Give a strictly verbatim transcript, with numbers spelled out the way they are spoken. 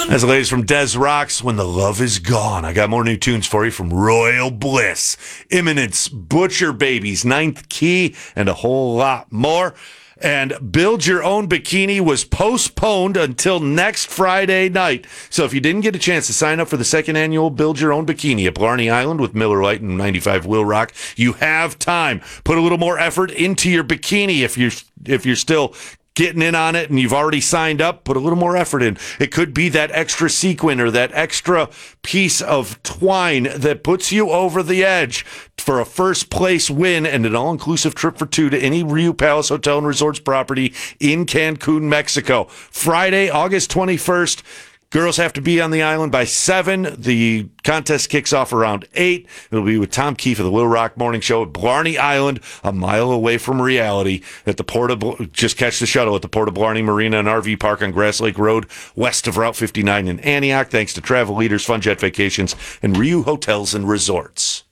As the latest from Des Rocks, When the Love Is Gone. I got more new tunes for you from Royal Bliss, Imminence, Butcher Babies, Ninth Key, and a whole lot more. And Build Your Own Bikini was postponed until next Friday night. So if you didn't get a chance to sign up for the second annual Build Your Own Bikini at Blarney Island with Miller Lite and ninety-five Will Rock, you have time. Put a little more effort into your bikini if you're if you're still getting in on it and you've already signed up. Put a little more effort in. It could be that extra sequin or that extra piece of twine that puts you over the edge for a first place win and an all-inclusive trip for two to any Rio Palace Hotel and Resorts property in Cancun, Mexico. Friday, August twenty-first. Girls have to be on the island by seven. The contest kicks off around eight. It'll be with Tom Keefe of the Will Rock Morning Show at Blarney Island, a mile away from reality. At the Port of, just catch the shuttle at the Port of Blarney Marina and R V Park on Grass Lake Road, west of Route fifty-nine in Antioch. Thanks to Travel Leaders, Fun Jet Vacations, and Rio Hotels and Resorts.